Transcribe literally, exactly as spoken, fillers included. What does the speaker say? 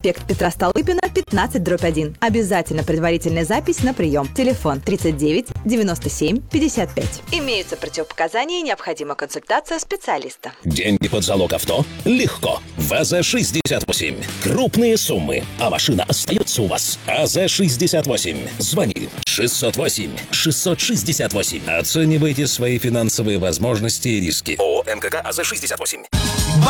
Проспект Петра Столыпина, пятнадцать дробь один. Обязательно предварительная запись на прием. Телефон тридцать девять девяносто семь пятьдесят пять. Имеются противопоказания и необходима консультация специалиста. Деньги под залог авто? Легко. ВАЗа шестьдесят восемь. Крупные суммы, а машина остается у вас. АЗ шестьдесят восемь. Звони шестьсот восемь шестьсот шестьдесят восемь. Оценивайте свои финансовые возможности и риски. ООО МКК АЗ шестьдесят восемь.